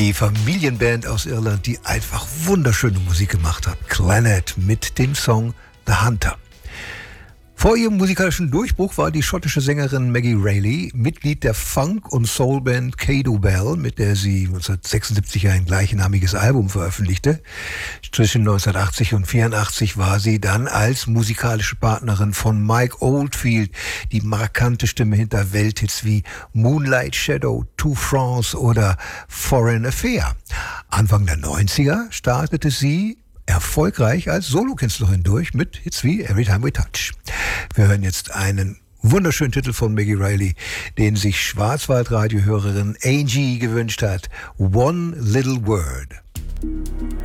Die Familienband aus Irland, die einfach wunderschöne Musik gemacht hat. Clannad mit dem Song The Hunter. Vor ihrem musikalischen Durchbruch war die schottische Sängerin Maggie Reilly Mitglied der Funk- und Soulband Cado Bell, mit der sie 1976 ein gleichnamiges Album veröffentlichte. Zwischen 1980 und 1984 war sie dann als musikalische Partnerin von Mike Oldfield, die markante Stimme hinter Welthits wie Moonlight Shadow, To France oder Foreign Affair. Anfang der 90er startete sie erfolgreich als Solokünstlerin durch mit Hits wie Every Time We Touch. Wir hören jetzt einen wunderschönen Titel von Maggie Reilly, den sich Schwarzwaldradio-Hörerin Angie gewünscht hat. One Little Word.